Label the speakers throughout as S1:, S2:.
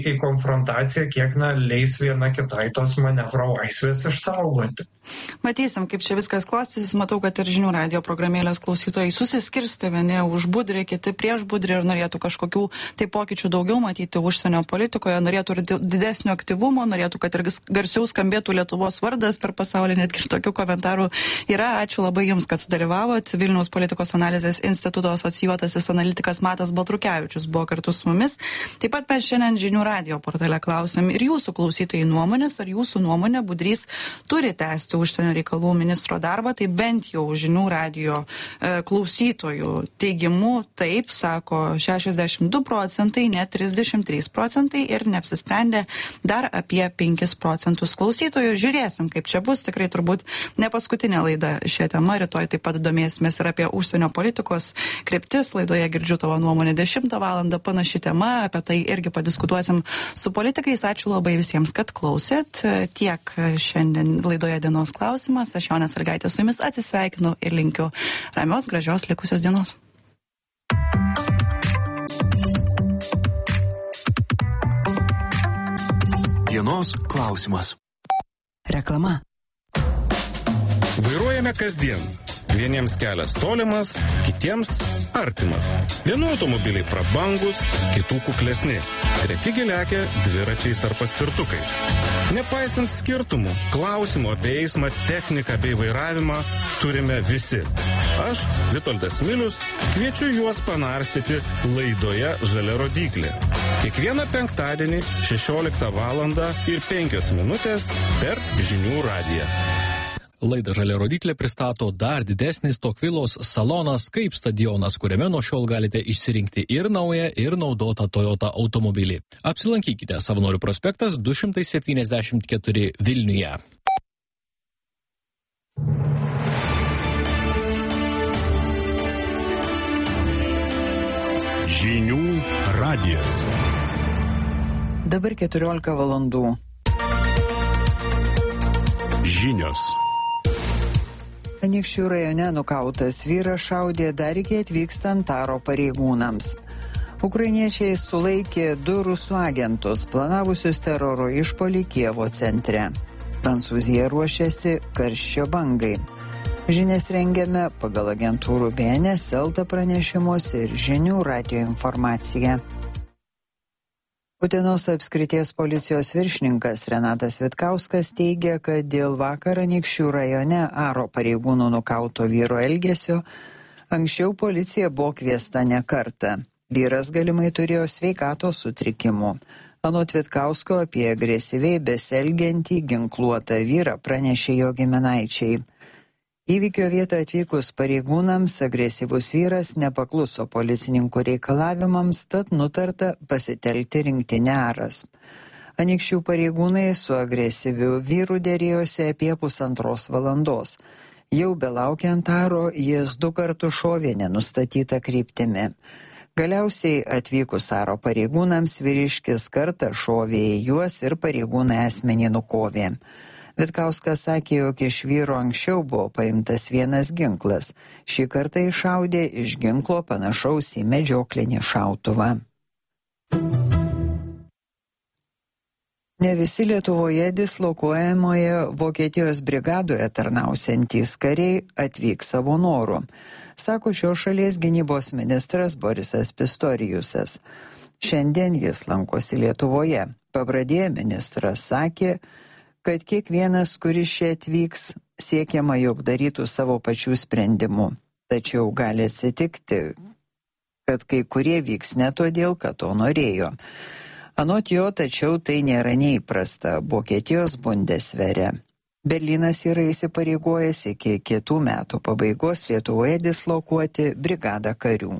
S1: Kai konfrontacija kiek leis viena kitai tos manevro laisvės išsaugoti.
S2: Matysim, kaip čia viskas klostysis. Matau, kad ir žinių radijo programėlės klausytojai susiskirstė, vieni už Budrį, kiti prieš Budrį ir norėtų kažkokių tai pokyčių daugiau matyti užsienio politikoje, norėtų ir didesnio aktyvumo, norėtų, kad ir garsiau skambėtų Lietuvos vardas per pasaulį, netgi ir tokių komentarų yra. Ačiū labai Jums, kad sudalyvavot. Vilniaus politikos analizės instituto asocijuotasis analitikas Matas Baltrukevičius buvo kartu su mumis. Taip pat mes šiandien žinių radijo portale klausėm ir jūsų klausytojai nuomonės, ar jūsų nuomonė Budrys turi tęsti užsienio reikalų ministro darbą. Tai bent jau žinių radijo klausytojų teigimu taip, sako 62%, net 33% ir neapsisprendė dar apie 5% klausytojų. Žiūrėsim, kaip čia bus. Tikrai turbūt ne paskutinė laida šią temą. Rytoj taip pat domėsimės ir apie užsienio politikos kryptis. Laidoje Girdžiu tavo nuomonę 10 valandą. Panaši tema, apie tai irgi padiskutuosim su politikais. Ačiū labai visiems, kad klausėt. Tiek šiandien laidoje dienos klausimas. Aš Jonė Sąlygaitė su Jumis atsisveikinu ir linkiu ramios, gražios likusios dienos.
S3: Dienos klausimas.
S4: Reklama.
S5: Vairuojame kasdien. Vieniems kelias tolimas, kitiems artimas. Vienų automobiliai prabangus, kitų kuklesni. Treti lekia dviračiais ar paspirtukais. Nepaisant skirtumų, klausimų apie eismą, techniką bei vairavimą turime visi. Aš, Vitoldas Milius, kviečiu juos panarstyti laidoje Žalia rodyklė. Kiekvieną penktadienį 16 valandą ir 5 minutės per žinių radiją.
S6: Laidą Žalia rodyklė pristato dar didesnis Tokvilos salonas kaip stadionas, kuriame nuo šiol galite išsirinkti ir naują, ir naudotą Toyota automobilį. Apsilankykite Savanorių prospektas 274 Vilniuje.
S3: Žinių radijas.
S4: Dabar 14 valandų.
S3: Žinios.
S4: Anykščių rajone nukautas vyras šaudė dar iki atvykstant Taro pareigūnams. Ukrainiečiai sulaikė 2 rusų agentus, planavusius teroro išpuolį Kijevo centre. Prancūzija ruošiasi karščio bangai. Žinias rengiame pagal agentūrų BNS, Elta pranešimus ir žinių radijo informaciją. Utenos apskrities policijos viršininkas Renatas Vitkauskas teigia, kad dėl vakar Anykščių rajone Aro pareigūnų nukauto vyro elgesio anksčiau policija buvo kviesta ne kartą. Vyras galimai turėjo sveikatos sutrikimų. Anot Vitkausko apie agresyviai besielgiantį ginkluotą vyrą pranešė jo giminaičiai. Įvykio vietą atvykus pareigūnams agresyvus vyras nepakluso policininkų reikalavimams, tad nutarta pasitelkti rinktinę Aras. Anykščių pareigūnai su agresyviu vyru derėjosi apie 1,5 valandos. Jau belaukiant Aro, jis 2 kartus šovė nenustatytą kryptimi. Galiausiai atvykus Aro pareigūnams vyriškis kartą šovė į juos ir pareigūnai asmenį nukovė. Vitkauskas sakė, jog iš vyro anksčiau buvo paimtas vienas ginklas. Šį kartą iššaudė iš ginklo panašaus į medžioklinį šautuvą. Ne visi Lietuvoje dislokuojamoje Vokietijos brigadoje tarnausiantys kariai atvyks savo noru, sako šios šalies gynybos ministras Borisas Pistoriusas. Šiandien jis lankosi Lietuvoje. Pabradėje ministras sakė, kad kiekvienas, kuris čia atvyks, siekiama, jog darytų savo pačių sprendimų. Tačiau gali atsitikti, kad kai kurie vyks ne todėl, kad to norėjo. Anot jo, tačiau tai nėra neįprasta Vokietijos Bundesvere. Berlynas yra įsipareigojęs iki kitų metų pabaigos Lietuvoje dislokuoti brigadą karių.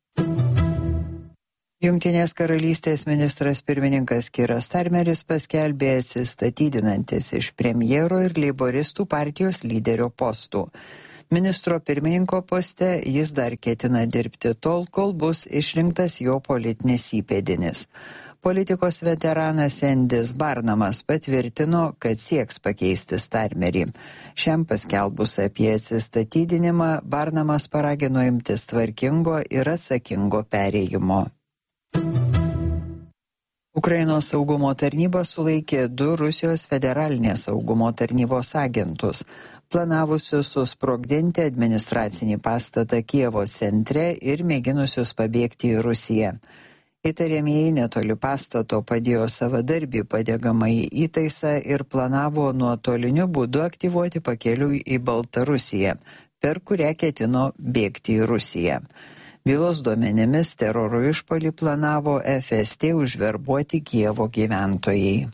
S4: Jungtinės karalystės ministras pirmininkas Kiras Starmeris paskelbė atsistatydinantis iš premjero ir leiboristų partijos lyderio postų. Ministro pirmininko poste jis dar ketina dirbti tol, kol bus išrinktas jo politinis įpėdinis. Politikos veteranas Endis Barnamas patvirtino, kad sieks pakeisti Starmerį. Šiam paskelbus apie atsistatydinimą, Barnamas paragino imtis tvarkingo ir atsakingo perėjimo. Ukrainos saugumo tarnyba sulaikė 2 Rusijos federalinės saugumo tarnybos agentus, planavusius susprogdinti administracinį pastatą Kijevo centre ir mėginusius pabėgti į Rusiją. Įtariamieji netoli pastato padėjo savadarbį padegamąjį įtaisą ir planavo nuotoliniu būdu aktyvuoti pakeliui į Baltarusiją, per kurią ketino bėgti į Rusiją. Bylos duomenimis teroro išpuolį planavo FST užverbuoti Kijevo gyventojai.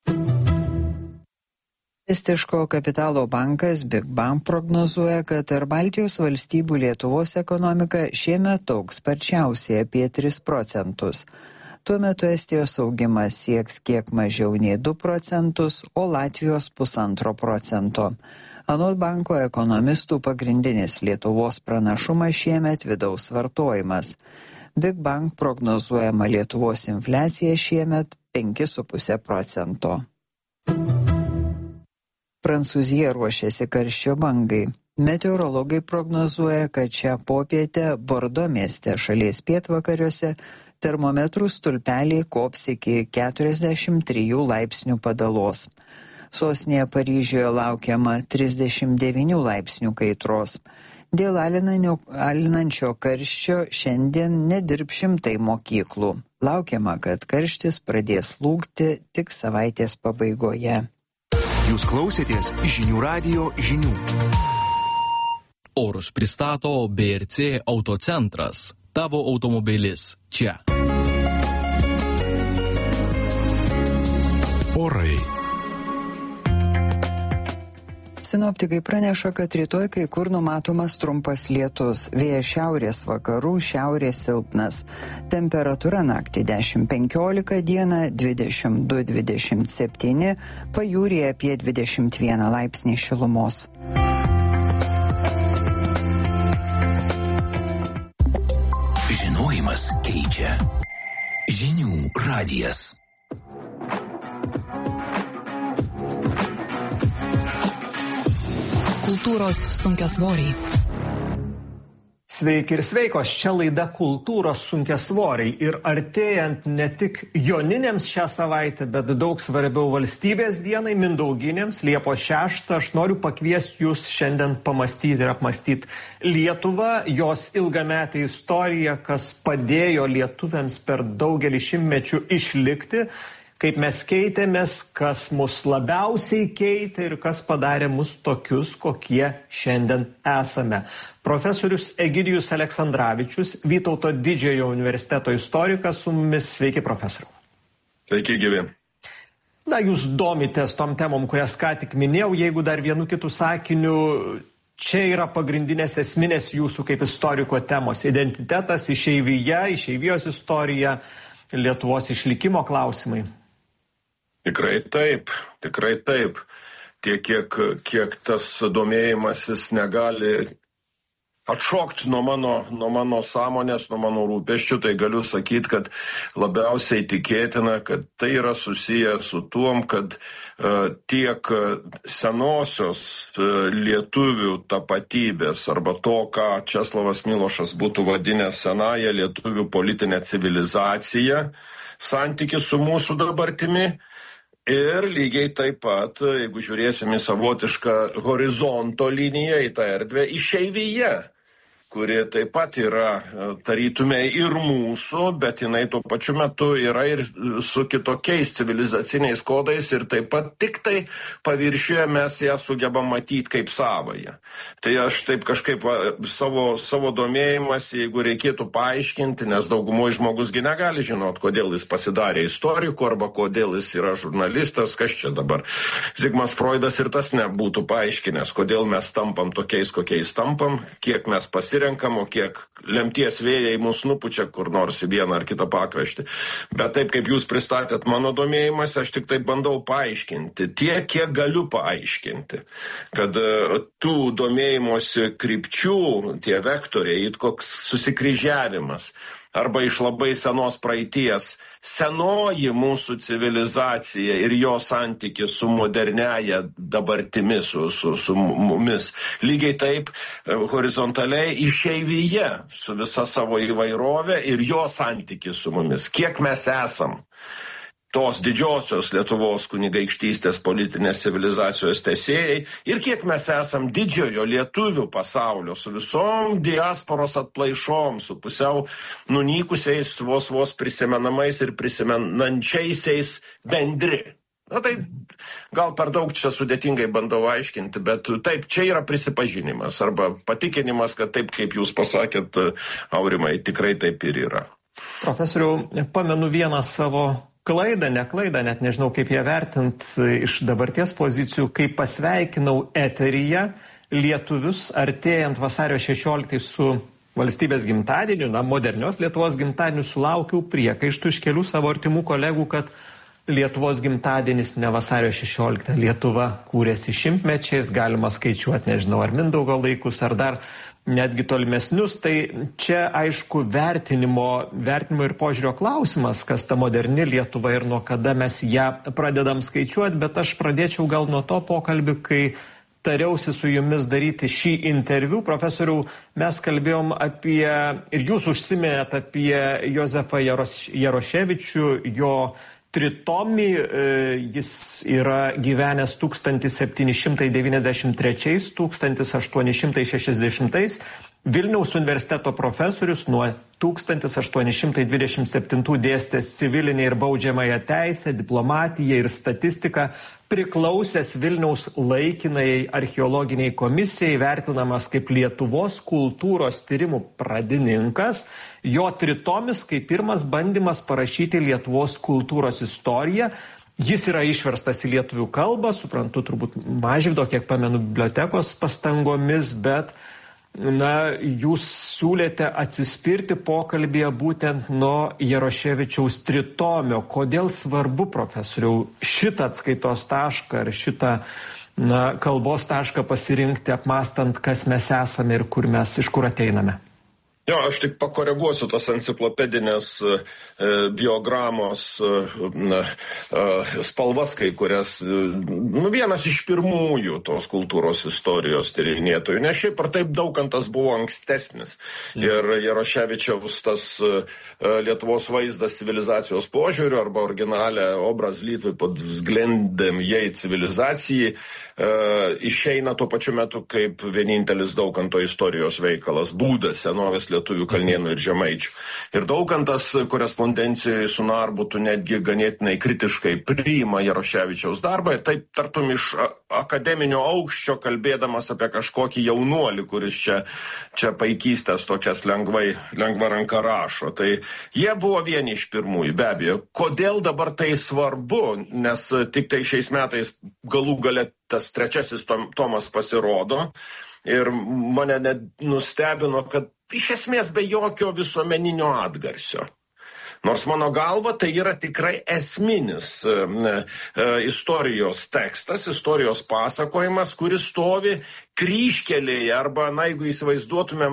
S4: Estiško kapitalo bankas Big Bang prognozuoja, kad tarp Baltijos valstybių Lietuvos ekonomika šiemet augs sparčiausiai apie 3%. Tuo metu Estijos augimas sieks kiek mažiau nei 2%, o Latvijos 1,5%. Anot banko ekonomistų pagrindinis Lietuvos pranašumas šiemet vidaus vartojimas. Big Bang prognozuojama Lietuvos infliacija šiemet 5,5%. Prancūzija ruošiasi karščio bangai. Meteorologai prognozuoja, kad šią popietę Bordo mieste šalies pietvakariuose termometrų stulpeliai kops iki 43 laipsnių padalos. Sostinėje Paryžiuje laukiama 39 laipsnių kaitros. Dėl alinančio karščio šiandien nedirb šimtai mokyklų. Laukiama, kad karštis pradės slūgti tik savaitės pabaigoje.
S3: Jūs klausėtės Žinių radijo žinių.
S6: Orus pristato BRC Autocentras. Tavo automobilis čia.
S3: Orai.
S4: Sinoptikai praneša, kad rytoj kai kur numatomas trumpas lietus, vėjas šiaurės vakarų, šiaurės silpnas. Temperatūra naktį 10-15, dieną 22-27, pajūryje apie 21 laipsnį šilumos.
S3: Žinojimas keičia. Žinių radijas.
S7: Kultūros sunkiasvoriai.
S8: Sveiki ir sveikos, čia laida Kultūros sunkiasvoriai ir artėjant ne tik joninėms šią savaitę, bet daug svarbiau valstybės dienai, mindauginėms, Liepos 6, aš noriu pakviesti jūs šiandien pamastyti ir apmastyti Lietuvą, jos ilgametę istoriją, kas padėjo lietuviams per daugelį šimtmečių išlikti, kaip mes keitėmės, kas mus labiausiai keitė ir kas padarė mus tokius, kokie šiandien esame. Profesorius Egidijus Aleksandravičius, Vytauto Didžiojo universiteto istorikas, su mumis. Sveiki, profesoriau.
S9: Sveiki, gyvi.
S8: Na, jūs domitės tom temom, kurias ką tik minėjau, jeigu dar vienu kitu sakiniu, čia yra pagrindinės esminės jūsų kaip istoriko temos. Identitetas, išeivijos istorija, Lietuvos išlikimo klausimai.
S9: Tikrai taip. Tiek, kiek tas domėjimasis negali atšokti nuo mano sąmonės, nuo mano rūpesčių, tai galiu sakyti, kad labiausiai tikėtina, kad tai yra susiję su tuom, kad tiek senosios lietuvių tapatybės arba to, ką Česlavas Milošas būtų vadinęs senąją lietuvių politinę civilizaciją, santykis su mūsų dabartimi. Ir lygiai taip pat, jeigu žiūrėsime į savotišką horizonto liniją, į tą erdvę, išeivija, kuri taip pat yra tarytume ir mūsų, bet jinai tuo pačiu metu yra ir su kitokiais civilizaciniais kodais ir taip pat tik tai paviršiuje mes ją sugebam matyti kaip savąją. Tai aš taip kažkaip savo domėjimas, jeigu reikėtų paaiškinti, nes daugumoje žmogusgi negali žinot, kodėl jis pasidarė istoriku arba kodėl jis yra žurnalistas, kas čia dabar. Zigmas Freudas ir tas nebūtų paaiškinęs, kodėl mes tampam tokiais, kokiais tampam, kiek mes pasirenkam, o kiek lemties vėjai mus nupučia kur nors į vieną ar kitą pakraštį. Bet taip, kaip jūs pristatėt mano domėjimas, aš tik taip bandau paaiškinti, tiek, kiek galiu paaiškinti, kad tų domėjimosi krypčių, tie vektoriai, koks susikryžiavimas, arba iš labai senos praeities, senoji mūsų civilizacija ir jo santykis su moderniaja dabartimi, su mumis. Lygiai taip horizontaliai išeivija su visa savo įvairovė ir jo santykis su mumis. Kiek mes esam. tos didžiosios Lietuvos kunigaikštystės politinės civilizacijos tęsėjai ir kiek mes esam didžiojo lietuvių pasaulio su visom diasporos atplaišom, su pusiau nunykusiais, vos prisimenamais ir prisimenančiaisiais bendri. Na tai gal per daug čia sudėtingai bandau aiškinti, bet taip, čia yra prisipažinimas arba patikinimas, kad taip, kaip jūs pasakėt, Aurimai, tikrai taip ir yra.
S8: Profesoriau, pamenu vieną savo ne klaidą, net nežinau kaip ją vertint iš dabarties pozicijų, kai pasveikinau eteryje lietuvius artėjant vasario 16 su valstybės gimtadieniu, modernios Lietuvos gimtadieniu, sulaukiau priekaištų iš kelių savo artimų kolegų, kad Lietuvos gimtadienis ne vasario 16, Lietuva kūrėsi šimtmečiais, galima skaičiuoti, nežinau, ar Mindaugo laikus, ar dar netgi tolimesnius. Tai čia aišku vertinimo ir požiūrio klausimas, kas ta moderni Lietuva ir nuo kada mes ją pradedam skaičiuoti, bet aš pradėčiau gal nuo to pokalbį, kai tariausi su jumis daryti šį interviu. Profesoriau, mes kalbėjom apie, ir jūs užsiminėt apie Jozefą Jaroševičių, jo tritomį, jis yra gyvenęs 1793-1860, Vilniaus universiteto profesorius, nuo 1827 dėstęs civilinę ir baudžiamąją teisę, diplomatiją ir statistiką, priklausęs Vilniaus laikinai archeologiniai komisijai, vertinamas kaip Lietuvos kultūros tyrimų pradininkas. Jo tritomis kaip pirmas bandymas parašyti Lietuvos kultūros istoriją. Jis yra išverstas į lietuvių kalbą, suprantu, turbūt Mažvydo, kiek pamenu, bibliotekos pastangomis, bet jūs siūlėte atsispirti pokalbėje būtent nuo Jaroševičiaus tritomio. Kodėl svarbu, profesoriau, šitą atskaitos tašką ar šitą kalbos tašką pasirinkti, apmastant, kas mes esame ir iš kur ateiname?
S9: Jo, aš tik pakoreguosiu tos enciklopedinės biogramos spalvas, kai kurias, vienas iš pirmųjų tos kultūros istorijos tyrinėtojų, nes šiaip ar taip Daukantas buvo ankstesnis. Ir Jaroševičiaus tas Lietuvos vaizdas civilizacijos požiūriu arba originalė obraz Lietuvai pod vzglendem jai civilizacijai išeina tuo pačiu metu kaip vienintelis Daukanto istorijos veikalas, būdas senovės lietuvių kalnėnų ir žemaičių. Ir Daukantas korespondencijoje su Narbutu netgi ganėtinai kritiškai priima Jaroševičiaus darbą, taip tartum iš akademinio aukščio kalbėdamas apie kažkokį jaunuolį, kuris čia paikystės tokias lengva ranka rašo. Tai jie buvo vieni iš pirmųjų, be abejo. Kodėl dabar tai svarbu, nes tik tai šiais metais galų gale tas trečiasis tomas pasirodo ir mane net nustebino, kad iš esmės be jokio visuomeninio atgarsio. Nors mano galva tai yra tikrai esminis istorijos tekstas, istorijos pasakojimas, kuris stovi kryžkelėje arba, jeigu įsivaizduotumėm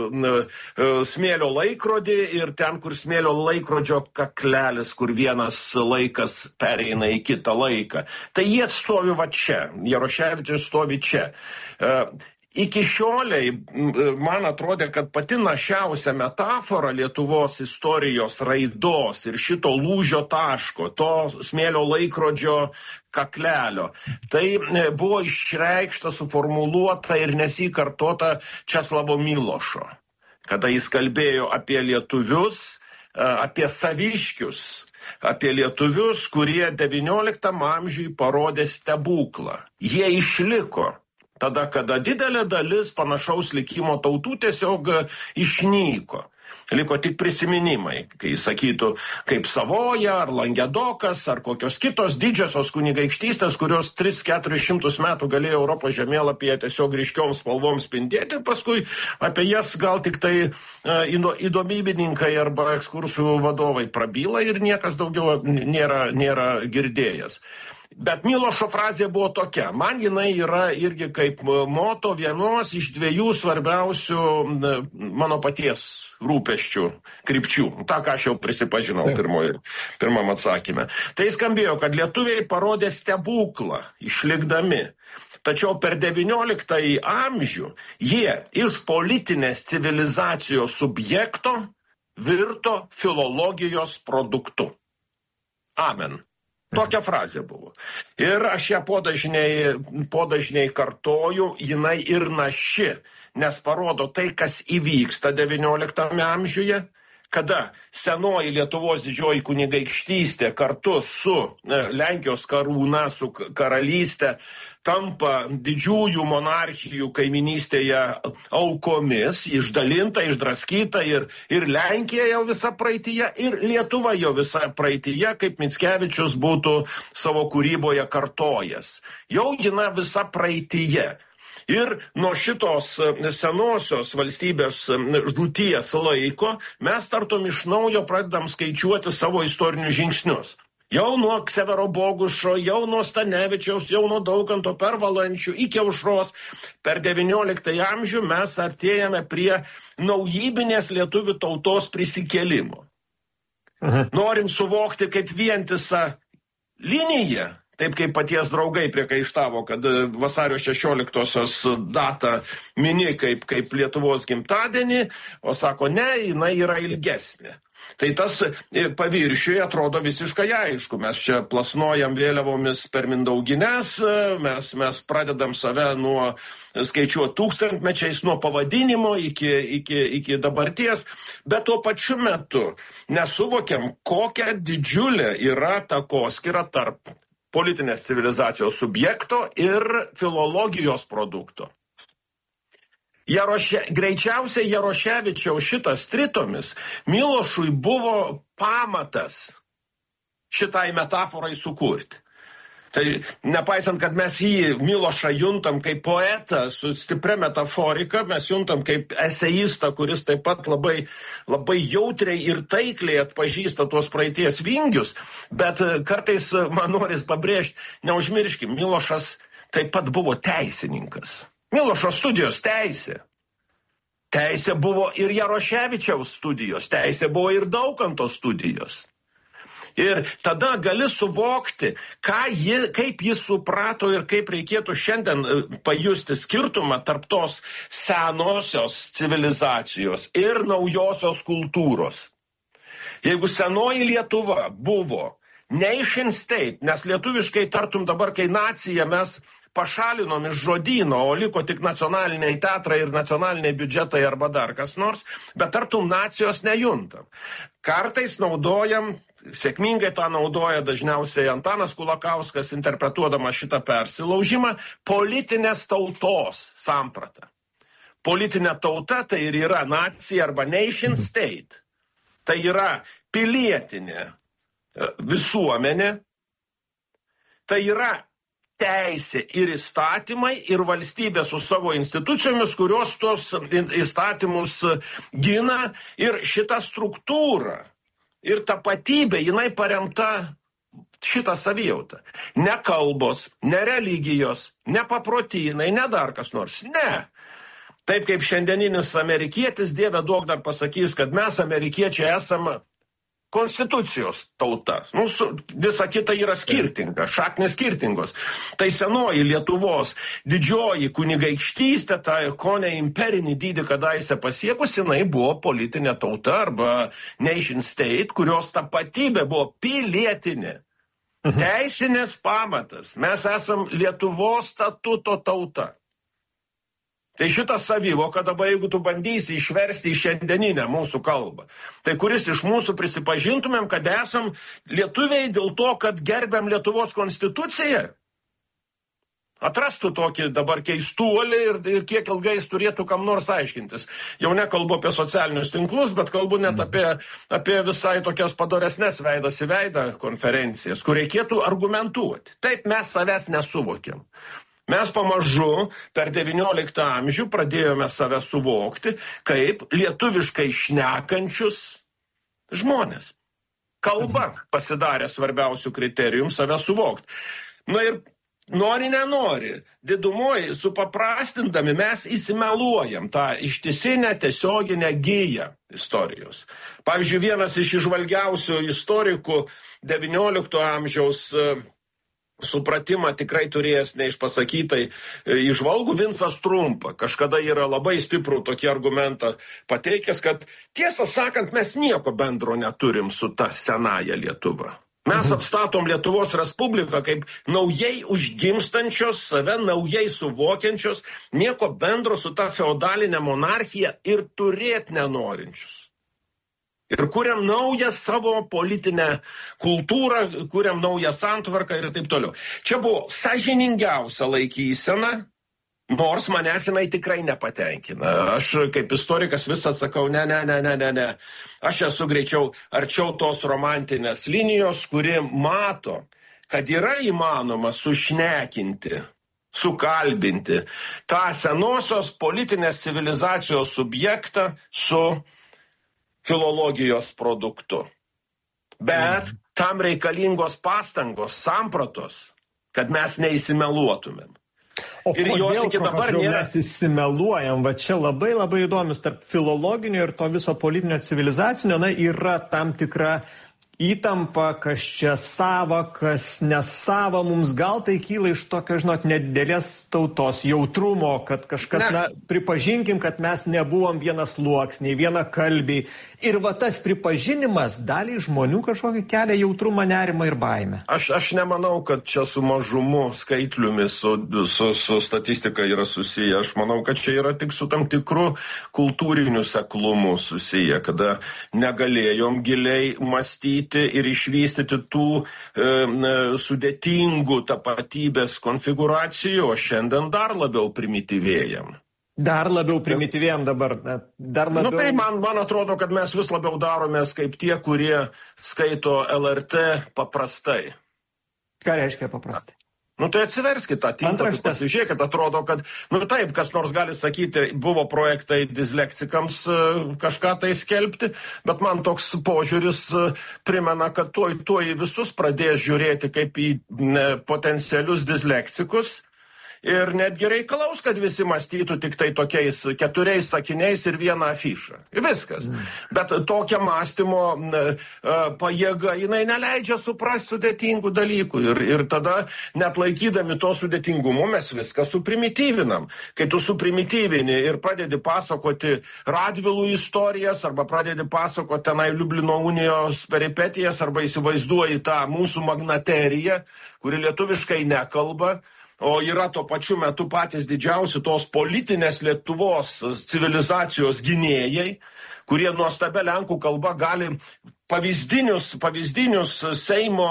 S9: smėlio laikrodį ir ten, kur smėlio laikrodžio kaklelis, kur vienas laikas pereina į kitą laiką. Tai jie stovi va čia, Jaroševičius stovi čia. Iki šioliai man atrodė, kad pati našiausia metafora Lietuvos istorijos raidos ir šito lūžio taško, to smėlio laikrodžio kaklelio, tai buvo išreikšta, suformuluota ir nesikartota Česlavo Milošo, kada jis kalbėjo apie lietuvius, apie saviškius, apie lietuvius, kurie XIX amžiui parodė stebuklą. Jie išliko. Tada, kada didelė dalis panašaus likimo tautų tiesiog išnyko. Liko tik prisiminimai, kai sakytų, kaip Savoja, ar Langedokas, ar kokios kitos didžiosios kunigaikštystės, kurios 300-400 metų galėjo Europos žemėlapyje tiesiog ryškiom spalvom spindėti, paskui apie jas gal tik tai įdomybininkai arba ekskursijų vadovai prabyla ir niekas daugiau nėra girdėjęs. Bet Milošo frazė buvo tokia, man jinai yra irgi kaip moto vienos iš dviejų svarbiausių mano paties rūpesčių, krypčių. Ta, ką aš jau prisipažinau pirmam atsakyme. Tai skambėjo, kad lietuviai parodė stebuklą išlikdami. Tačiau per XIX amžių jie iš politinės civilizacijos subjekto virto filologijos produktu. Amen. Tokia frazė buvo. Ir aš ją podažniai kartoju, jinai ir naši, nes parodo tai, kas įvyksta XIX amžiuje, kada senoji Lietuvos didžioji kunigaikštystė kartu su Lenkijos karūna, su karalystė, tampa didžiųjų monarchijų kaiminystėje aukomis, išdalinta, išdraskyta ir Lenkija jau visa praeityje, ir Lietuva jau visa praeityje, kaip Mickevičius būtų savo kūryboje kartojęs. Jau jina visa praeityje. Ir nuo šitos senosios valstybės žūties laiko mes tartum iš naujo pradedam skaičiuoti savo istorinius žingsnius. Jau nuo Ksavero Bogušo, jau nuo Stanevičiaus, jau nuo Daukanto per Valančių iki Aušros per XIX amžių mes artėjame prie naujybinės lietuvių tautos prisikėlimo. Norim suvokti kaip vientisą liniją, taip kaip paties draugai priekaištavo, kad vasario 16-osios datą mini kaip Lietuvos gimtadienį, o sako, ne, jinai yra ilgesnė. Tai tas paviršiuje atrodo visiškai aišku. Mes čia plasnojam vėliavomis per Mindaugines, mes pradedam save nuo skaičiuoti tūkstantmečiais, nuo pavadinimo iki dabarties, bet tuo pačiu metu nesuvokiam, kokia didžiulė yra takoskyra tarp politinės civilizacijos subjekto ir filologijos produkto. Greičiausiai Jaroševičiaus šitas tritomis Milošui buvo pamatas šitai metaforai sukurti. Tai nepaisant, kad mes Milošą juntam kaip poetą su stipria metaforika, mes juntam kaip eseistą, kuris taip pat labai jautriai ir taikliai atpažįsta tuos praeities vingius, bet kartais man noris pabrėžti, neužmirškim, Milošas taip pat buvo teisininkas. Milošo studijos teisė. Teisė buvo ir Jaroševičiaus studijos, teisė buvo ir Daukanto studijos. Ir tada gali suvokti, kaip jis suprato ir kaip reikėtų šiandien pajusti skirtumą tarp tos senosios civilizacijos ir naujosios kultūros. Jeigu senoji Lietuva buvo nation state, nes lietuviškai tartum dabar, kai nacija mes pašalinom iš žodyno, o liko tik nacionaliniai teatrai ir nacionaliniai biudžetai arba dar kas nors, bet tartum nacijos nejuntam. Kartais naudojam, sėkmingai tą naudoja dažniausiai Antanas Kulakauskas, interpretuodamas šitą persilaužimą, politinės tautos sampratą. Politinė tauta tai ir yra nacija arba nation state. Tai yra pilietinė visuomenė, tai yra teisė ir įstatymai ir valstybė su savo institucijomis, kurios tos įstatymus gina, ir šita struktūra ir tapatybė, jinai paremta šitą savijautą. Ne kalbos, ne religijos, ne paprotynai, ne dar kas nors, ne. Taip kaip šiandieninis amerikietis, Dieve duok dar pasakys, kad mes amerikiečiai esame konstitucijos tauta. Visa kita yra skirtinga, šaknės skirtingos. Tai senoji Lietuvos didžioji kunigaikštystė, ta kone imperinį dydį kadaise pasiekusi, jinai buvo politinė tauta arba nation state, kurios tapatybė buvo pilietinė. Teisinės pamatas. Mes esam Lietuvos statuto tauta. Tai šitą savivoką dabar, jeigu tu bandysi išversti į šiandieninę mūsų kalbą, tai kuris iš mūsų prisipažintumėm, kad esam lietuviai dėl to, kad gerbiam Lietuvos konstituciją? Atrastų tokį dabar keistuolį ir kiek ilgai jis turėtų kam nors aiškintis. Jau nekalbu apie socialinius tinklus, bet kalbu net apie visai tokias padoresnes veidas į veidą konferencijas, kur reikėtų argumentuoti. Taip mes savęs nesuvokiam. Mes pamažu per XIX amžių pradėjome save suvokti kaip lietuviškai šnekančius žmonės. Kalba pasidarė svarbiausių kriterijų save suvokti. Na ir nori, nenori, didumoji, supaprastindami mes įsimeluojam tą ištisinę tiesioginę giją istorijos. Pavyzdžiui, vienas iš įžvalgiausių istorikų XIX amžiaus supratimą tikrai turėjęs neišpasakytai įžvalgų Vincas Trumpa. Kažkada yra labai stiprų tokį argumentą pateikęs, kad tiesą sakant, mes nieko bendro neturim su ta senaja Lietuva. Mes atstatom Lietuvos Respubliką kaip naujai užgimstančios, save naujai suvokiančios, nieko bendro su ta feodalinė monarchija ir turėti nenorinčius. Ir kuriam naują savo politinę kultūrą, kuriam naują santvarką ir taip toliau. Čia buvo sąžiningiausia laikysena, nors manęs jinai tikrai nepatenkina. Aš kaip istorikas vis atsakau, ne. Aš esu greičiau arčiau tos romantinės linijos, kuri mato, kad yra įmanoma sušnekinti, sukalbinti tą senosios politinės civilizacijos subjektą su filologijos produktu. Bet tam reikalingos pastangos, sampratos, kad mes neįsimeluotumėm.
S8: O ir kodėl, profesoriau, mes įsimeluojam? Va čia labai įdomus tarp filologinio ir to viso politinio civilizacinio, yra tam tikra įtampa, kas čia sava, kas nesava. Mums gal tai kyla iš tokio, nedidelės tautos jautrumo, kad kažkas, pripažinkim, kad mes nebuvom vienas sluoksniai, viena kalbiai. Ir va tas pripažinimas daliai žmonių kažkokį kelia jautrumą, nerimą ir baimę.
S9: Aš nemanau, kad čia su mažumu skaitliumi, su statistika yra susiję. Aš manau, kad čia yra tik su tam tikru kultūriniu seklumu susiję, kada negalėjom giliai mąstyti ir išvystyti tų sudėtingų tapatybės konfiguracijų, o šiandien dar labiau primityvėjam.
S8: Dar labiau primityvėjam dabar. Dar labiau...
S9: Tai man atrodo, kad mes vis labiau daromės kaip tie, kurie skaito LRT paprastai.
S8: Ką reiškia paprastai?
S9: Tai atsiverskite tą tinklą, pasižiūrėkit, atrodo, kad, taip, kas nors gali sakyti, buvo projektai dislektikams kažką tai skelbti, bet man toks požiūris primena, kad tuoj visus pradės žiūrėti kaip į potencialius dislektikus. Ir netgi reikalaus, kad visi mąstytų tik tai tokiais 4 sakiniais ir vieną afišą. Ir viskas. Bet tokia mąstymo pajėga, jinai neleidžia suprasti sudėtingų dalykų. Ir tada, net laikydami to sudėtingumo, mes viską suprimityvinam. Kai tu suprimityvini ir pradedi pasakoti Radvilų istorijas, arba pradedi pasakoti tenai Liublino unijos peripetijas, arba įsivaizduoji tą mūsų magnateriją, kuri lietuviškai nekalba, o yra tuo pačiu metu patys didžiausi tos politinės Lietuvos civilizacijos gynėjai, kurie nuostabia lenkų kalba gali pavyzdinius Seimo,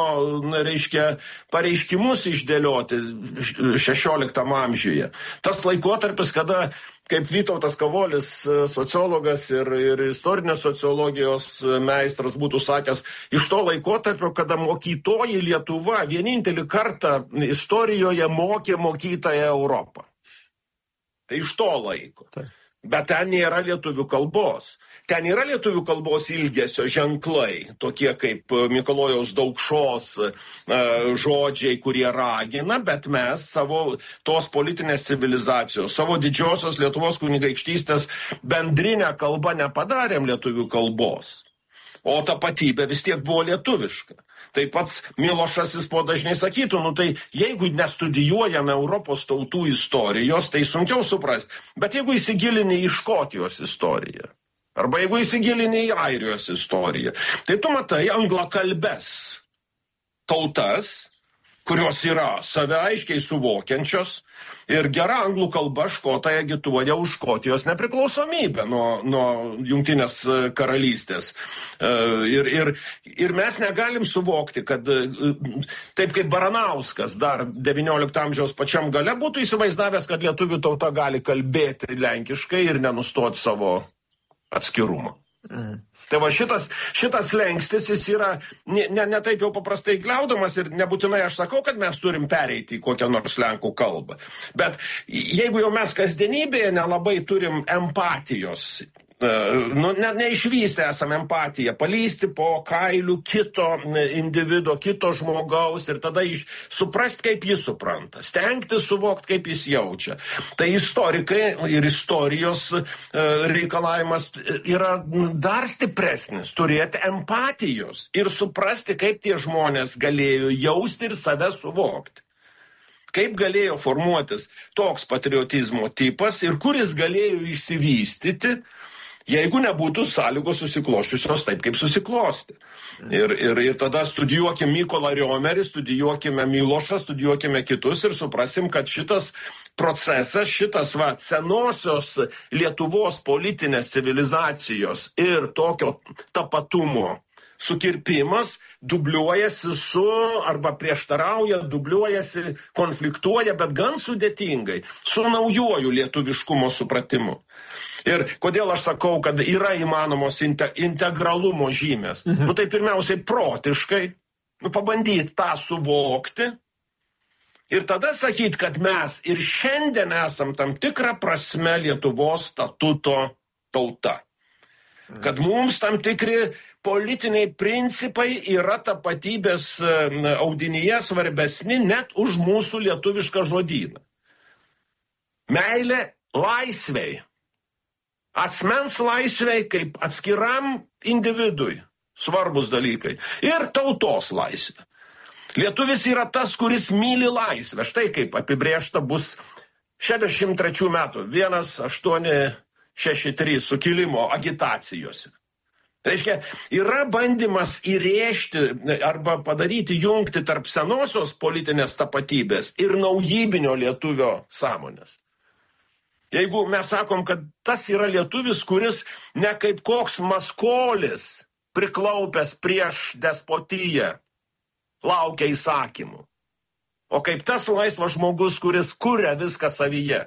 S9: pareiškimus išdėlioti 16 amžiuje. Tas laikotarpis, kada, kaip Vytautas Kavolis, sociologas ir istorinės sociologijos meistras būtų sakęs, iš to laikotarpio, kada mokytoji Lietuva vienintelį kartą istorijoje mokė mokytąją Europą. Tai iš to laiko. Bet ten nėra lietuvių kalbos. Ten yra lietuvių kalbos ilgesio ženklai, tokie kaip Mikalojaus Daukšos žodžiai, kurie ragina, bet mes savo tos politinės civilizacijos, savo didžiosios Lietuvos kunigaikštystės bendrinę kalbą nepadarėm lietuvių kalbos. O tapatybė vis tiek buvo lietuviška. Tai pats Milošas jis po dažnai sakytų, tai jeigu nestudijuojame Europos tautų istorijos, tai sunkiau suprasti. Bet jeigu įsigilini į Škotijos istoriją, arba jeigu įsigilini į Airijos istoriją, tai tu matai anglakalbes tautas, kurios yra save aiškiai suvokiančios ir gera anglų kalba Škotai agituoja už Škotijos nepriklausomybę nuo Jungtinės karalystės. Ir mes negalim suvokti, kad taip kaip Baranauskas dar 19 amžiaus pačiam gale būtų įsivaizdavęs, kad lietuvių tauta gali kalbėti lenkiškai ir nenustoti savo atskirumo. Tai va šitas lengstis jis yra ne taip jau paprastai gliaudamas ir nebūtinai aš sakau, kad mes turim pereiti į kokią nors lenkų kalbą. Bet jeigu jau mes kasdienybėje nelabai turim empatijos, neišvystę esame empatiją, palysti po kailių kito individo, kito žmogaus ir tada suprasti, kaip jis supranta, stengti suvokti, kaip jis jaučia. Tai istorikai ir istorijos reikalavimas yra dar stipresnis, turėti empatijos ir suprasti, kaip tie žmonės galėjo jausti ir save suvokti. Kaip galėjo formuotis toks patriotizmo tipas ir kuris galėjo išsivystyti jeigu nebūtų sąlygos susikloščiusios taip, kaip susiklosti. Ir tada studijuokime Mykolą Riomerį, studijuokime Milošą, studijuokime kitus ir suprasim, kad šitas procesas, senosios Lietuvos politinės civilizacijos ir tokio tapatumo sukirpimas dubliuojasi arba prieštarauja, dubliuojasi, konfliktuoja, bet gan sudėtingai, su naujuoju lietuviškumo supratimu. Ir kodėl aš sakau, kad yra įmanomos integralumo žymės? Tai pirmiausiai protiškai, pabandyti tą suvokti ir tada sakyti, kad mes ir šiandien esam tam tikrą prasme Lietuvos statuto tauta. Kad mums tam tikri politiniai principai yra tapatybės audinyje svarbesni net už mūsų lietuvišką žodyną. Meilė laisvei. Asmens laisvei kaip atskiram individui svarbus dalykai. Ir tautos laisvė. Lietuvis yra tas, kuris myli laisvę. Štai kaip apibrėžta bus 63 metų 1863 sukilimo agitacijose. Reiškia, yra bandymas įrėžti arba padaryti jungti tarp senosios politinės tapatybės ir naujybinio lietuvio sąmonės. Jeigu mes sakom, kad tas yra lietuvis, kuris ne kaip koks maskolis priklaupęs prieš despotiją laukia įsakymų, o kaip tas laisvas žmogus, kuris kuria viską savyje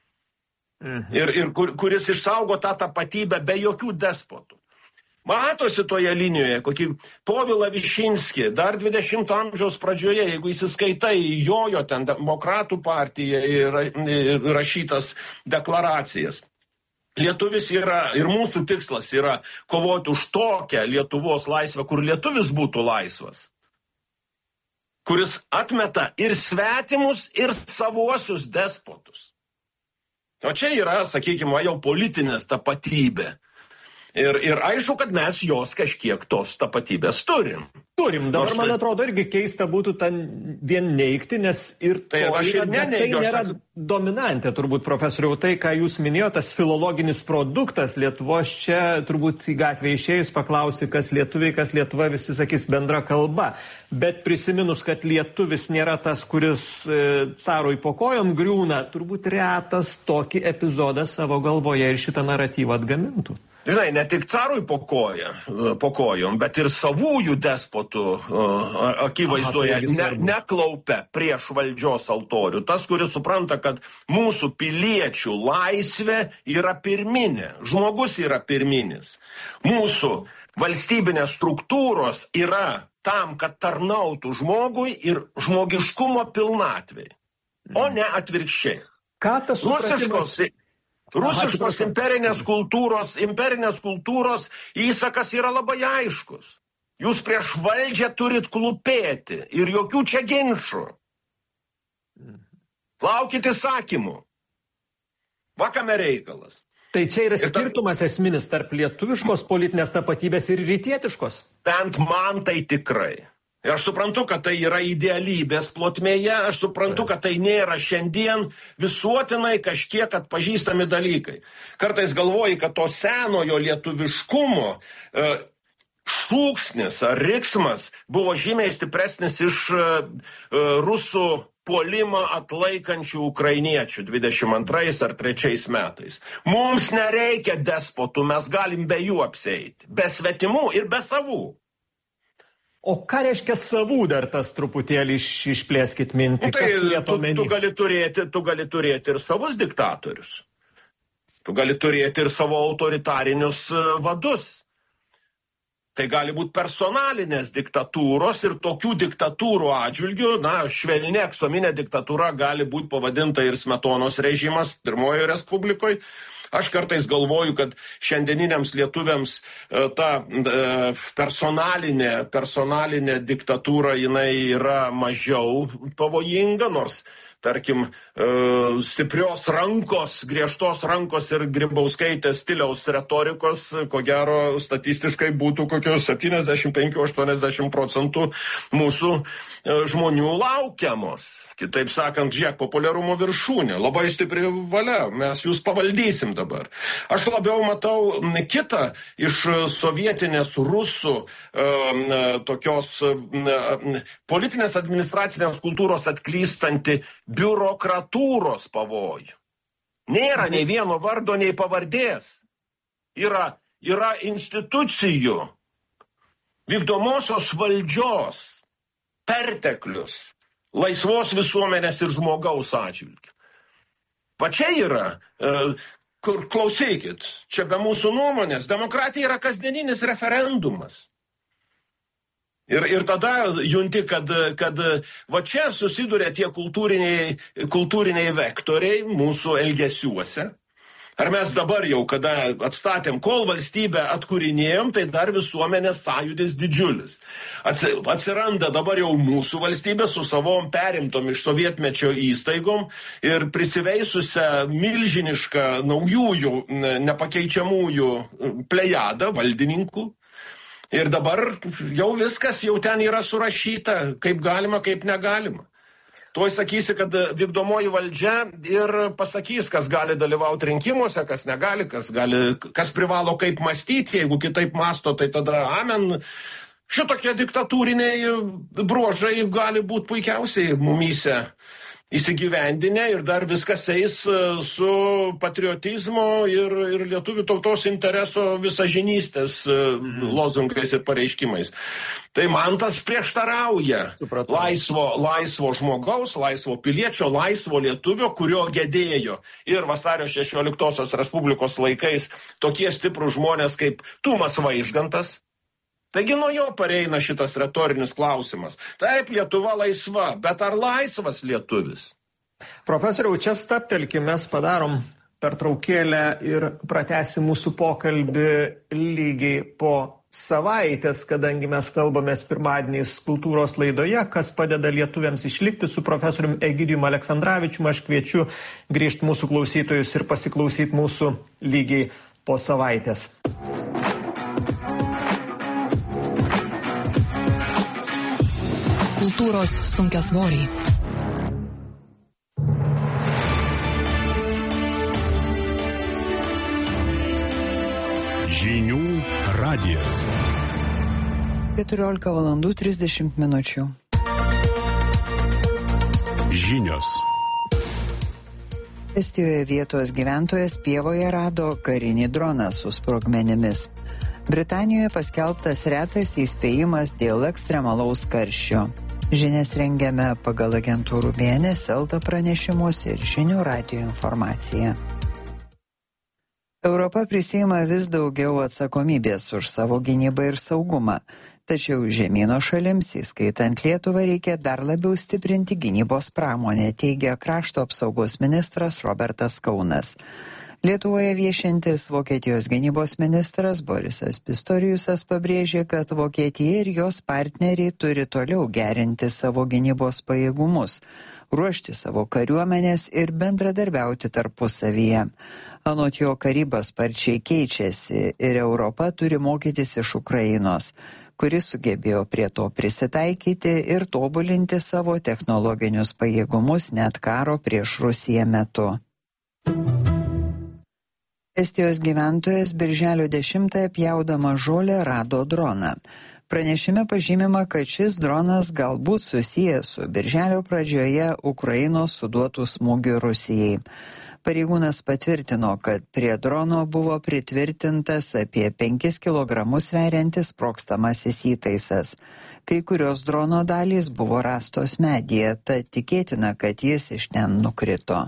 S9: ir kuris išsaugo tą tapatybę be jokių despotų. Matosi toje linijoje, kokį Povilą Višinskį, dar 20 amžiaus pradžioje, jeigu įsiskaitai jojo ten demokratų partiją ir rašytas deklaracijas. Lietuvis yra, ir mūsų tikslas yra kovoti už tokią Lietuvos laisvę, kur lietuvis būtų laisvas, kuris atmeta ir svetimus, ir savuosius despotus. O čia yra, sakykime, jau politinė tapatybė. Ir aišku, kad mes jos kažkiek tos tapatybės turim.
S8: Dabar, man atrodo, irgi keista būtų ten vien neigti, nes ir tai nėra dominantė, turbūt, profesoriau, tai, ką jūs minėjote, tas filologinis produktas Lietuvos, čia turbūt į gatvę išėjus paklausi, kas lietuviai, kas Lietuva, visi sakys bendra kalba. Bet prisiminus, kad lietuvis nėra tas, kuris carui po kojom griūna, turbūt retas tokį epizodą savo galvoje ir šitą naratyvą atgamintų.
S9: Žinai, ne tik carui po kojom, bet ir savųjų despotų akivaizdoje neklaupia prieš valdžios altorių. Tas, kuris supranta, kad mūsų piliečių laisvė yra pirminė, žmogus yra pirminis. Mūsų valstybinės struktūros yra tam, kad tarnautų žmogui ir žmogiškumo pilnatvei, o ne atvirkščiai.
S8: Ką tas supratimas?
S9: Rusiškos imperinės kultūros įsakas yra labai aiškus. Jūs prieš valdžią turit klūpėti ir jokių čia ginčų. Laukit įsakymų. Vakame reikalas.
S8: Tai čia yra skirtumas esminis tarp lietuviškos politinės tapatybės ir rytietiškos?
S9: Bent man tai tikrai. Ir aš suprantu, kad tai yra idealybės plotmėje, aš suprantu, kad tai nėra šiandien visuotinai kažkiek atpažįstami dalykai. Kartais galvoji, kad to senojo lietuviškumo šūksnis ar riksmas buvo žymiai stipresnis iš rusų puolimą atlaikančių ukrainiečių 22 ar 3 metais. Mums nereikia despotų, mes galim be jų apsieiti, be svetimų ir be savų.
S8: O ką reiškia savų dar tas truputėlį išplėskit mintį?
S9: Tu gali turėti ir savus diktatorius. Tu gali turėti ir savo autoritarinius vadus. Tai gali būti personalinės diktatūros ir tokių diktatūrų atžvilgių, švelni aksominė diktatūra gali būti pavadinta ir Smetonos režimas Pirmojoje Respublikoje. Aš kartais galvoju, kad šiandieniniams lietuviams ta personalinė diktatūra jinai yra mažiau pavojinga, nors tarkim, stiprios rankos, griežtos rankos ir Grybauskaitės stiliaus retorikos, ko gero statistiškai būtų kokios 75-80% mūsų žmonių laukiamos. Kitaip sakant, žiūrėk, populiarumo viršūnė, labai stipri valia, mes jūs pavaldysim dabar. Aš labiau matau kitą iš sovietinės rusų tokios politinės administracinės kultūros atklystanti biurokratūros pavojų. Nėra nei vieno vardo, nei pavardės. Yra institucijų, vykdomosios valdžios perteklius, laisvos visuomenės ir žmogaus atžvilgiu. Va čia yra, kur klausykit, čia be mūsų nuomonės, demokratija yra kasdieninis referendumas. Ir tada junti, kad va čia susiduria tie kultūriniai vektoriai mūsų elgesiuose. Ar mes dabar jau, kada atstatėm, kol valstybę atkūrinėjom, tai dar visuomenės sąjūdis didžiulis. Atsiranda dabar jau mūsų valstybė su savom perimtom iš sovietmečio įstaigom ir prisiveisusią milžinišką naujųjų, nepakeičiamųjų plejadą valdininkų. Ir dabar jau viskas jau ten yra surašyta, kaip galima, kaip negalima. Tuoj sakysi, kad vykdomoji valdžia ir pasakys, kas gali dalyvauti rinkimuose, kas negali, kas privalo kaip mąstyti, jeigu kitaip mąsto, tai tada amen. Šitokie diktatūriniai bruožai gali būti puikiausiai mumyse įsigyvendinę ir dar viskas eis su patriotizmo ir lietuvių tautos intereso visažinystės lozungais ir pareiškimais. Tai man tas prieštarauja laisvo žmogaus, laisvo piliečio, laisvo lietuvio, kurio gedėjo ir vasario 16 Respublikos laikais tokie stiprūs žmonės kaip Tumas Vaižgantas. Taigi nuo jo pareina šitas retorinis klausimas. Taip, Lietuva laisva, bet ar laisvas lietuvis?
S8: Profesoriau, čia staptelkim, mes padarom pertraukėlę ir pratęsim mūsų pokalbį lygiai po savaitės, kadangi mes kalbamės pirmadieniais kultūros laidoje, kas padeda lietuviams išlikti su profesoriumi Egidijumi Aleksandravičiumi. Aš kviečiu grįžti mūsų klausytojus ir pasiklausyti mūsų lygiai po savaitės.
S7: Kultūros sunkiasvoriai.
S3: Žinių radijas.
S4: 14:30 min.
S3: Žinios.
S4: Estijoje vietos gyventojas pievoje rado karinį droną su sprogmenimis. Britanijoje paskelbtas retas įspėjimas dėl ekstremalaus karščio. Žinias rengiame pagal agentūrų BNS, Elta pranešimus ir Žinių radijo informaciją. Europa prisiima vis daugiau atsakomybės už savo gynybą ir saugumą, tačiau žemyno šalims, įskaitant Lietuvą, reikia dar labiau stiprinti gynybos pramonę, teigia krašto apsaugos ministras Robertas Kaunas. Lietuvoje viešintis Vokietijos gynybos ministras Borisas Pistoriusas pabrėžė, kad Vokietija ir jos partneriai turi toliau gerinti savo gynybos pajėgumus, ruošti savo kariuomenės ir bendradarbiauti tarpusavyje. Anot jo, karyba sparčiai keičiasi ir Europa turi mokytis iš Ukrainos, kuris sugebėjo prie to prisitaikyti ir tobulinti savo technologinius pajėgumus net karo prieš Rusiją metu. Estijos gyventojas birželio 10 pjaudama žolę rado droną. Pranešime pažymima, kad šis dronas galbūt susijęs su birželio pradžioje Ukrainos suduotų smūgių Rusijai. Pareigūnas patvirtino, kad prie drono buvo pritvirtintas apie 5 kg sveriantis sprogstamasis įtaisas. Kai kurios drono dalys buvo rastos medyje, tad tikėtina, kad jis iš ten nukrito.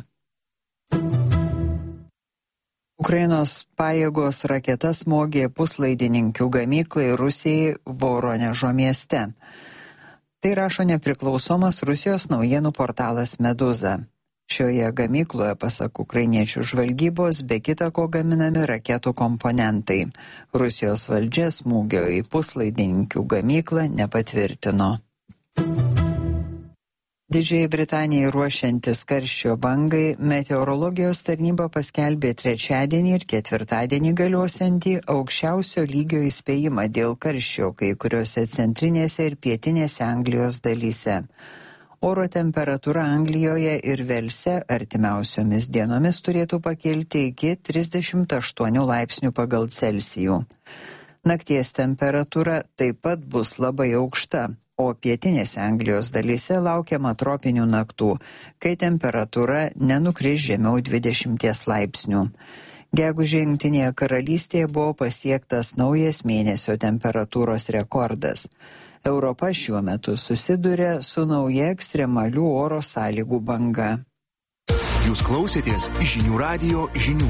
S4: Ukrainos pajėgos raketa smogė puslaidininkių gamyklai Rusijai Voronežo mieste. Tai rašo nepriklausomas Rusijos naujienų portalas Meduza. Šioje gamykloje, pasak ukrainiečių žvalgybos, be kita ko gaminami raketų komponentai. Rusijos valdžia smūgio į puslaidininkių gamyklą nepatvirtino. Didžiajai Britanijai ruošiantis karščio bangai, meteorologijos tarnyba paskelbė trečiadienį ir ketvirtadienį galiosiantį aukščiausio lygio įspėjimą dėl karščio kai kuriuose centrinėse ir pietinėse Anglijos dalyse. Oro temperatūra Anglijoje ir Velse artimiausiomis dienomis turėtų pakilti iki 38 laipsnių pagal Celsijų. Nakties temperatūra taip pat bus labai aukšta, o pietinėse Anglijos dalyse laukiama tropinių naktų, kai temperatūra nenukris žemiau 20 laipsnių. Gegužę Jungtinėje karalystėje buvo pasiektas naujas mėnesio temperatūros rekordas. Europa šiuo metu susiduria su nauja ekstremalių oro sąlygų banga.
S3: Jūs klausėtės Žinių radijo žinių.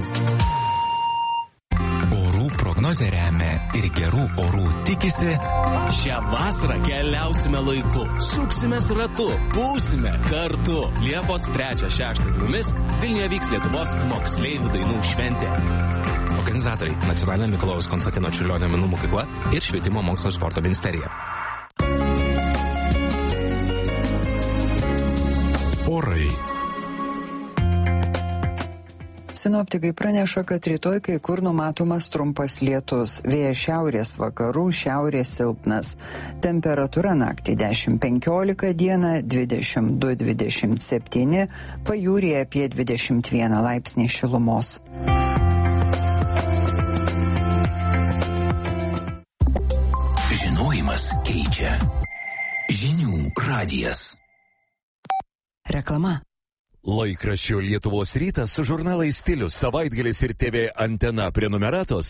S10: Prognozė remia ir gerų orų tikisi.
S11: Šią vasarą keliausime laiku, suksimės ratu, būsime kartu. Liepos 3-6 dienomis Vilniuje vyks Lietuvos moksleivių dainų šventė.
S12: Organizatoriai – Nacionalinė Mikalojaus Konstantino Čiurlionio menų mokykla ir Švietimo mokslo ir sporto ministerija.
S3: Orai.
S4: Sinoptikai praneša, kad rytoj kai kur numatomas trumpas lietus, vėjas šiaurės vakarų, šiaurės silpnas. Temperatūra naktį 10-15, dieną 22-27, pajūryje apie 21 laipsnį šilumos.
S10: Žinojimas keičia. Žinių radijas.
S7: Reklama.
S13: Laikraščio Lietuvos rytas su žurnalais Stilius, Savaitgalis ir TV Antena prenumeratos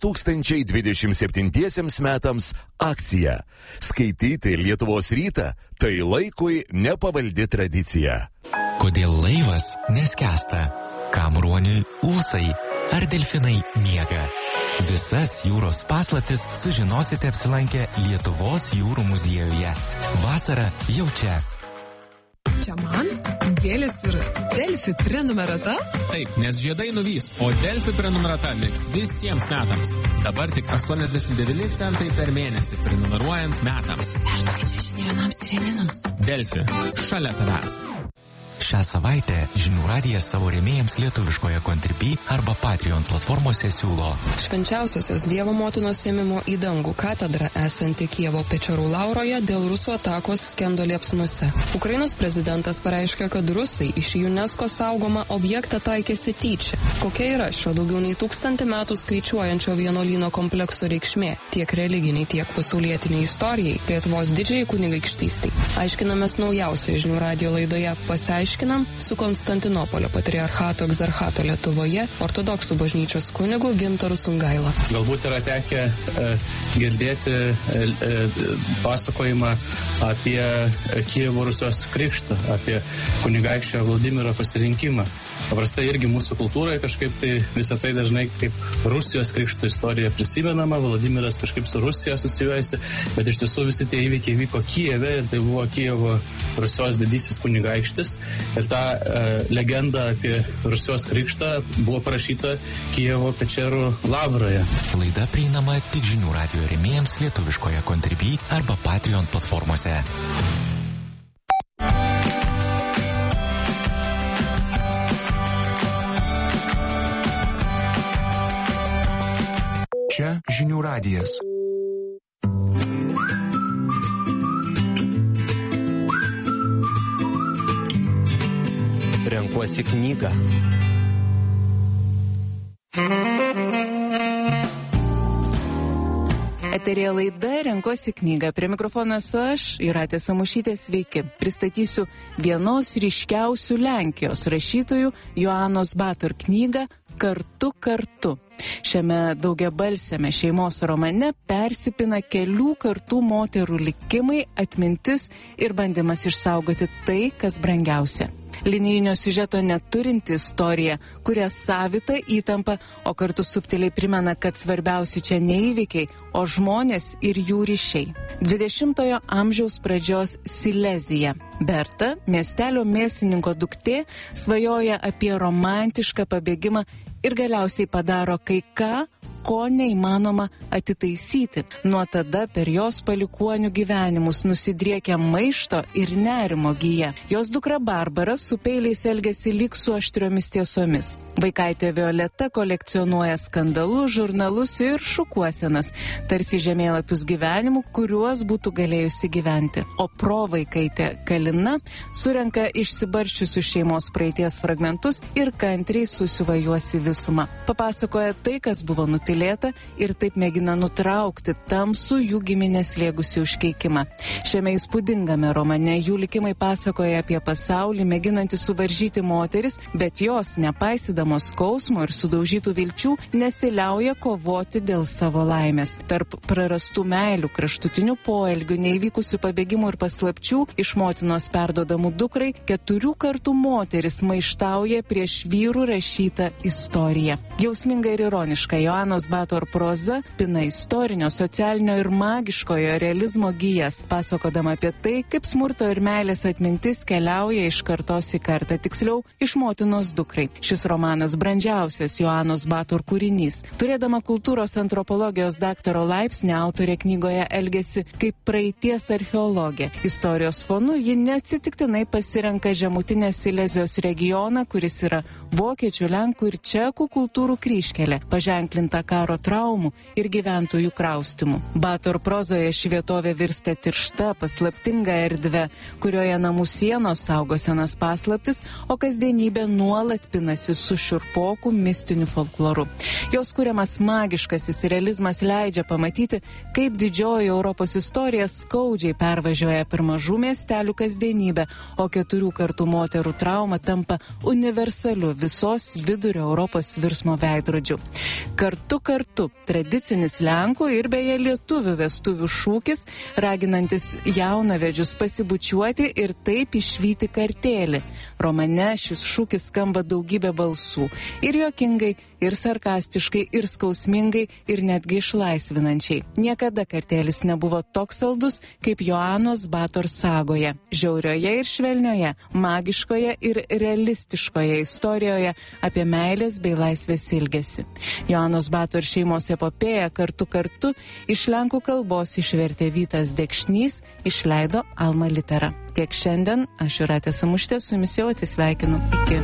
S13: 2027 metams akcija. Skaityti Lietuvos rytą - tai laikui nepavaldi tradicija.
S10: Kodėl laivas neskęsta? Kam ruoniui ūsai? Ar delfinai miega? Visas jūros paslaptis sužinosite apsilankę Lietuvos jūrų muziejuje. Vasara jau čia.
S7: Čia man gėlės ir Delfi prenumerata?
S14: Taip, nes žiedai nuvys, o Delfi prenumerata liks visiems metams. Dabar tik 89 centai per mėnesį prenumeruojant metams.
S7: Perduokit čia žinionams sireninams.
S14: Delfi, šalia tavęs.
S10: Šią savaitę Žinių radijas savo rėmėjams lietuviškoje Contribui arba Patreon platformose siūlo
S15: Švenčiausiosios Dievo motinos ėmimo į dangų katedra esanti Kijevo Pečerų Lauroje dėl rusų atakos skendo liepsnose. Ukrainos prezidentas pareiškė, kad rusai iš UNESCO saugomą objektą taikėsi tyčia. Kokia yra šio daugiau nei 1000 metų skaičiuojančio vienuolyno komplekso reikšmė tiek religiniai, tiek pasaulietiniai istorijai, Lietuvos didžiajai kunigaikštystei? Aiškinamės naujausioje Žinių radijo laidoje Pasiaiškinam su Konstantinopolio patriarchato egzarchato Lietuvoje ortodoksų bažnyčios kunigu Gintaru Sungaila.
S16: Galbūt yra tekę girdėti pasakojimą apie Kijevo Rusios krikštą, apie kunigaikščio Vladimiro pasirinkimą. Paprastai irgi mūsų kultūroje kažkaip tai visą tai dažnai kaip Rusijos krikšto istorija prisimenama, Vladimiras kažkaip su Rusija asocijuojasi, bet iš tiesų visi tie įvykiai vyko Kijeve ir tai buvo Kijevo Rusios didysis kunigaikštis ir ta legenda apie Rusijos krikštą buvo parašyta Kijevo Pečerų Lavroje.
S10: Laida prieinama tik Žinių radijo rėmėjams lietuviškoje Contribui arba Patreon platformose.
S3: Čia Žinių radijas.
S11: Renkuosi knygą.
S17: Eterėje laida Renkuosi knygą. Prie mikrofono esu aš, Jūratė Samušytė, sveiki. Pristatysiu vienos ryškiausių Lenkijos rašytojų Joanos Bator knygą Kartu kartu. Šiame daugiabalsiame šeimos romane persipina kelių kartų moterų likimai, atmintis ir bandymas išsaugoti tai, kas brangiausia. Linijinio siužeto neturinti istorija, kuria savita įtampa, o kartu subtiliai primena, kad svarbiausi čia ne įvykiai, o žmonės ir jų ryšiai. 20-ojo amžiaus pradžios Silezija. Berta, miestelio mėsininko duktė, svajoja apie romantišką pabėgimą ir galiausiai padaro kai ką, ko neįmanoma atitaisyti. Nuo tada per jos palikuonių gyvenimus nusidriekia maišto ir nerimo gija. Jos dukra Barbara su peiliais elgiasi lyg su aštriomis tiesomis. Vaikaitė Violeta kolekcionuoja skandalus, žurnalus ir šukuosenas, tarsi žemėlapius gyvenimų, kuriuos būtų galėjusi gyventi. O provaikaitė Kalina surenka išsibarščiusius šeimos praeities fragmentus ir kantriai susiuva juos į visumą. Papasakoja tai, kas buvo nutilėta, ir taip mėgina nutraukti tamsų jų giminės slėgusių užkeikimą. Šiame įspūdingame romane jų likimai pasakoja apie pasaulį, mėginantį suvaržyti moteris, bet jos, nepaisydamos skausmo ir sudaužytų vilčių, nesiliauja kovoti dėl savo laimės. Tarp prarastų meilių, kraštutinių poelgių, neįvykusių pabėgimų ir paslapčių iš motinos perduodamų dukrai, 4 kartų moteris maištauja prieš vyrų rašytą istoriją. Jausminga ir ironiška Joanos Bator proza pina istorinio, socialinio ir magiškojo realizmo gijas, pasakodama apie tai, kaip smurto ir meilės atmintis keliauja iš kartos į kartą, tiksliau, iš motinos dukrai. Šis romanas brandžiausias Joanos Bator kūrinys. Turėdama kultūros antropologijos daktaro laipsnį, autorė knygoje elgiasi kaip praeities archeologė. Istorijos fonu ji neatsitiktinai pasirenka žemutinės Silezijos regioną, kuris yra vokiečių, lenkų ir čekų kultūrų kryžkelė, paženklinta karo traumų ir gyventojų kraustimų. Bator prozoje ši vietovė virsta tiršta, paslaptinga erdve, kurioje namų sienos saugo senas paslaptis, o kasdienybė nuolat pinasi su šiurpoku mistiniu folkloru. Jos kuriamas magiškasis realizmas leidžia pamatyti, kaip didžioji Europos istorija skaudžiai pervažiuoja per mažų miestelių kasdienybę, o 4 kartų moterų trauma tampa universaliu visos vidurio Europos virsmo veidrodžiu. Kartu tradicinis lenkų ir beje lietuvių vestuvių šūkis, raginantis jaunavedžius pasibučiuoti ir taip išvyti kartėlį. Romane šis šūkis skamba daugybė balsų. Ir juokingai, ir sarkastiškai, ir skausmingai, ir netgi išlaisvinančiai. Niekada kartėlis nebuvo toks saldus, kaip Joanos Bator sagoje. Žiaurioje ir švelnioje, magiškoje ir realistiškoje istorijoje apie meilės bei laisvės ilgesį. Joanos Bator šeimos epopėją kartu iš lenkų kalbos išvertė Vytas Dekšnys, išleido Alma Litera. Tiek šiandien, aš Jūratė Samušytė, su jumis jau atsisveikinu. Iki.